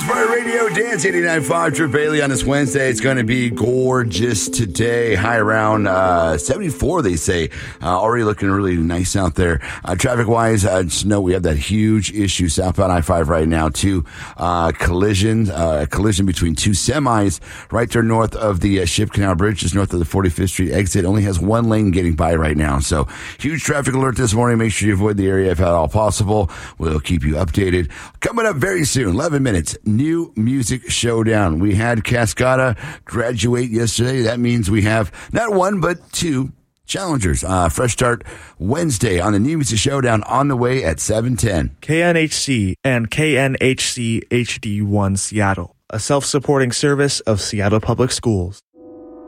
Pirate Radio, Dance 89.5, Trip Bailey on this Wednesday. It's going to be gorgeous today. High around 74, they say. Already looking really nice out there. Traffic-wise, just know we have that huge issue southbound I-5 right now. Collision between two semis right there north of the Ship Canal Bridge, just north of the 45th Street exit. Only has one lane getting by right now. So huge traffic alert this morning. Make sure you avoid the area if at all possible. We'll keep you updated. Coming up very soon, 11 minutes, New Music Showdown. We had Cascada graduate yesterday. That means we have not one, but two challengers. Fresh start Wednesday on the New Music Showdown on the way at 7:10. KNHC and KNHC HD1 Seattle, a self-supporting service of Seattle Public Schools.